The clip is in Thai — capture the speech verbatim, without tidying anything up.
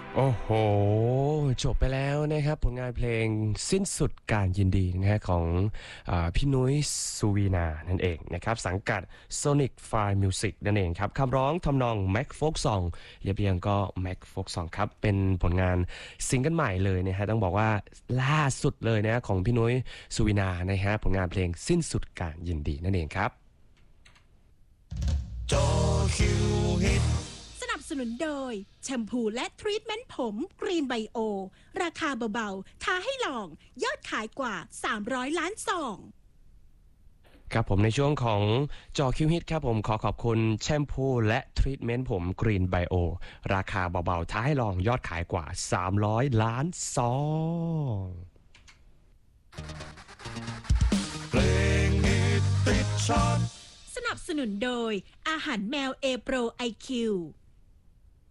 โอ้โหจบไปแล้วนะครับผลงานเพลงสิ้นสุดการยินดีนะฮะของอาพี่นุ้ยสุวีนานั่นเองนะครับสังกัด Sonic Fire Music นั่นเองครับคำร้องทำนอง Mac Folk Song เรียบเรียงก็ Mac Folk Song ครับเป็นผลงานซิงเกิลใหม่เลยนะฮะต้องบอกว่าล่าสุดเลยนะของพี่นุ้ยสุวีนานะฮะผลงานเพลงสิ้นสุดการยินดีนั่นเองครับจอคิวฮิตสนับสนุนโดยแชมพูและทรีทเมนต์ผมกรีนไบโอราคาเบาๆท้าให้ลองยอดขายกว่าสามร้อยล้านซองครับผมในช่วงของจอคิวฮิตครับผมขอขอบคุณแชมพูและทรีทเมนต์ผมกรีนไบโอราคาเบาๆท้าให้ลองยอดขายกว่าสามร้อยล้านซองเพลงฮิตติดชาร์ตสนับสนุนโดยอาหารแมวเอโปรไอคิว